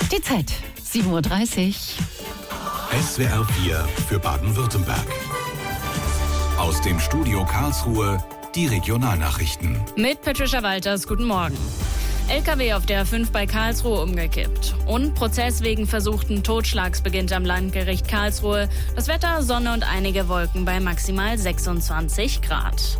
Die Zeit, 7:30 Uhr. SWR 4 für Baden-Württemberg. Aus dem Studio Karlsruhe die Regionalnachrichten. Mit Patricia Walters, guten Morgen. LKW auf der A5 bei Karlsruhe umgekippt. Und Prozess wegen versuchten Totschlags beginnt am Landgericht Karlsruhe. Das Wetter, Sonne und einige Wolken bei maximal 26 Grad.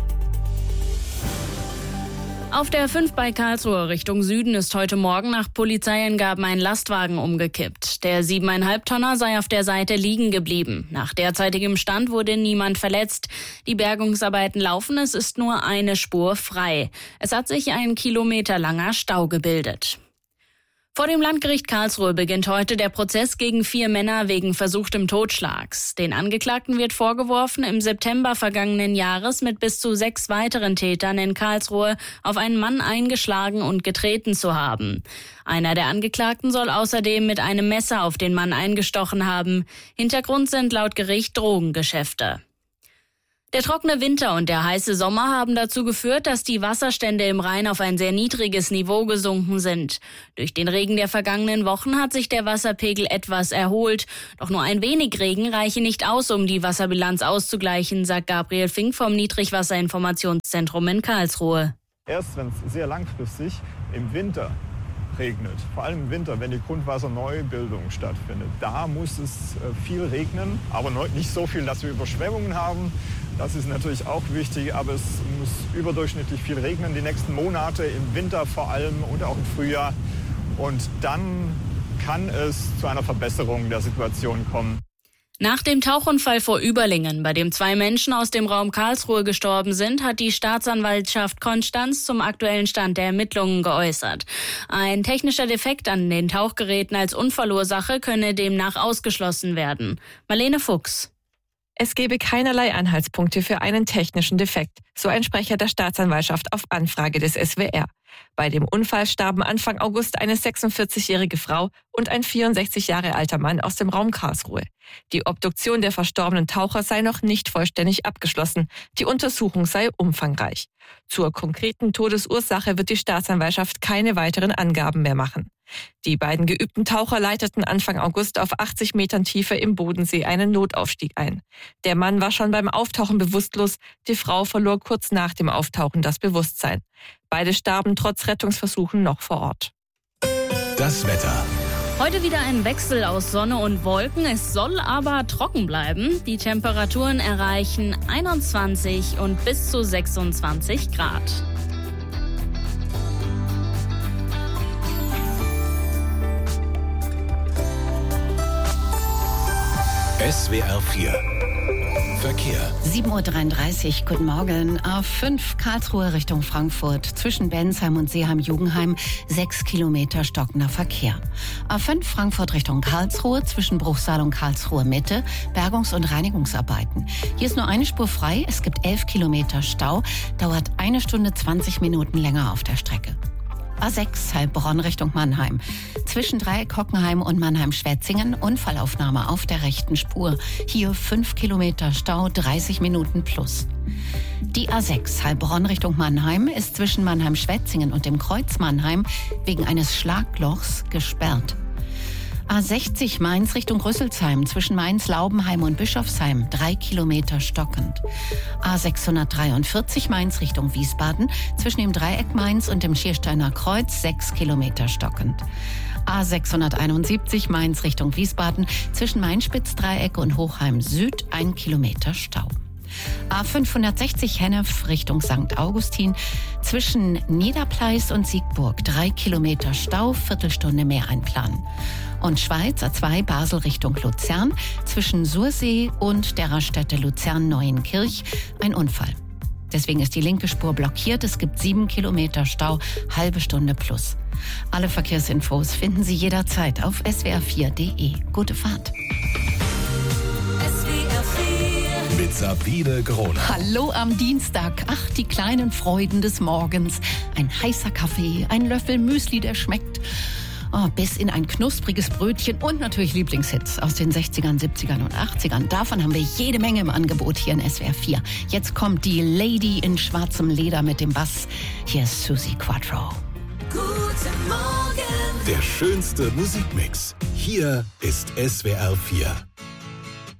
Auf der A5 bei Karlsruhe Richtung Süden ist heute Morgen nach Polizeiangaben ein Lastwagen umgekippt. Der 7,5 Tonner sei auf der Seite liegen geblieben. Nach derzeitigem Stand wurde niemand verletzt. Die Bergungsarbeiten laufen, es ist nur eine Spur frei. Es hat sich ein kilometerlanger Stau gebildet. Vor dem Landgericht Karlsruhe beginnt heute der Prozess gegen 4 Männer wegen versuchtem Totschlags. Den Angeklagten wird vorgeworfen, im September vergangenen Jahres mit bis zu 6 weiteren Tätern in Karlsruhe auf einen Mann eingeschlagen und getreten zu haben. Einer der Angeklagten soll außerdem mit einem Messer auf den Mann eingestochen haben. Hintergrund sind laut Gericht Drogengeschäfte. Der trockene Winter und der heiße Sommer haben dazu geführt, dass die Wasserstände im Rhein auf ein sehr niedriges Niveau gesunken sind. Durch den Regen der vergangenen Wochen hat sich der Wasserpegel etwas erholt. Doch nur ein wenig Regen reiche nicht aus, um die Wasserbilanz auszugleichen, sagt Gabriel Fink vom Niedrigwasserinformationszentrum in Karlsruhe. Erst wenn es sehr langfristig im Winter regnet, vor allem im Winter, wenn die Grundwasserneubildung stattfindet, da muss es viel regnen, aber nicht so viel, dass wir Überschwemmungen haben. Das ist natürlich auch wichtig, aber es muss überdurchschnittlich viel regnen die nächsten Monate, im Winter vor allem und auch im Frühjahr. Und dann kann es zu einer Verbesserung der Situation kommen. Nach dem Tauchunfall vor Überlingen, bei dem 2 Menschen aus dem Raum Karlsruhe gestorben sind, hat die Staatsanwaltschaft Konstanz zum aktuellen Stand der Ermittlungen geäußert. Ein technischer Defekt an den Tauchgeräten als Unfallursache könne demnach ausgeschlossen werden. Marlene Fuchs. Es gebe keinerlei Anhaltspunkte für einen technischen Defekt, so ein Sprecher der Staatsanwaltschaft auf Anfrage des SWR. Bei dem Unfall starben Anfang August eine 46-jährige Frau und ein 64 Jahre alter Mann aus dem Raum Karlsruhe. Die Obduktion der verstorbenen Taucher sei noch nicht vollständig abgeschlossen. Die Untersuchung sei umfangreich. Zur konkreten Todesursache wird die Staatsanwaltschaft keine weiteren Angaben mehr machen. Die beiden geübten Taucher leiteten Anfang August auf 80 Metern Tiefe im Bodensee einen Notaufstieg ein. Der Mann war schon beim Auftauchen bewusstlos, die Frau verlor kurz nach dem Auftauchen das Bewusstsein. Beide starben trotz Rettungsversuchen noch vor Ort. Das Wetter. Heute wieder ein Wechsel aus Sonne und Wolken. Es soll aber trocken bleiben. Die Temperaturen erreichen 21 und bis zu 26 Grad. SWR 4 Verkehr. 7:33 Uhr, guten Morgen. A5 Karlsruhe Richtung Frankfurt. Zwischen Bensheim und Seeheim-Jugenheim 6 Kilometer stockender Verkehr. A5 Frankfurt Richtung Karlsruhe. Zwischen Bruchsal und Karlsruhe Mitte Bergungs- und Reinigungsarbeiten. Hier ist nur eine Spur frei. Es gibt 11 Kilometer Stau. Dauert 1 Stunde 20 Minuten länger auf der Strecke. A6 Heilbronn Richtung Mannheim. Zwischen Dreieck Hockenheim und Mannheim-Schwetzingen Unfallaufnahme auf der rechten Spur. Hier 5 Kilometer Stau, 30 Minuten plus. Die A6 Heilbronn Richtung Mannheim ist zwischen Mannheim-Schwetzingen und dem Kreuz Mannheim wegen eines Schlaglochs gesperrt. A60 Mainz Richtung Rüsselsheim, zwischen Mainz, Laubenheim und Bischofsheim, 3 Kilometer stockend. A643 Mainz Richtung Wiesbaden, zwischen dem Dreieck Mainz und dem Schiersteiner Kreuz, 6 Kilometer stockend. A671 Mainz Richtung Wiesbaden, zwischen Mainz-Spitzdreieck und Hochheim Süd, 1 Kilometer Stau. A560 Hennef Richtung St. Augustin, zwischen Niederpleis und Siegburg 3 Kilometer Stau, Viertelstunde mehr einplanen. Und Schweiz A2 Basel Richtung Luzern, zwischen Sursee und der Raststätte Luzern-Neuenkirch ein Unfall. Deswegen ist die linke Spur blockiert, es gibt 7 Kilometer Stau, halbe Stunde plus. Alle Verkehrsinfos finden Sie jederzeit auf swr4.de. Gute Fahrt. Mit Sabine Groner. Hallo am Dienstag. Ach, die kleinen Freuden des Morgens. Ein heißer Kaffee, ein Löffel Müsli, der schmeckt. Bis in ein knuspriges Brötchen und natürlich Lieblingshits aus den 60ern, 70ern und 80ern. Davon haben wir jede Menge im Angebot hier in SWR 4. Jetzt kommt die Lady in schwarzem Leder mit dem Bass. Hier ist Suzi Quatro. Guten Morgen Der schönste Musikmix. Hier ist SWR 4.